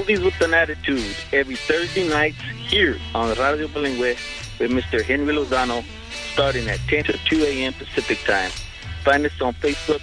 Movies with an Attitude every Thursday nights here on Radio Bilingüe with Mr. Henry Lozano starting at 10 to 2 a.m. Pacific Time. Find us on Facebook